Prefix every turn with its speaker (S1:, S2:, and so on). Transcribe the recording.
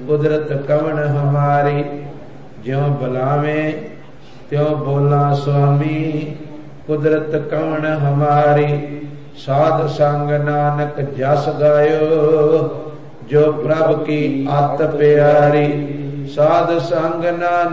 S1: कुदरत कवन हमारी। ज्यों बुलावें त्यों बोला स्वामी, कुदरत कवन हमारी। साध संग नानक जस गायो, जो प्रभ की आत प्यारी। साध संग नानक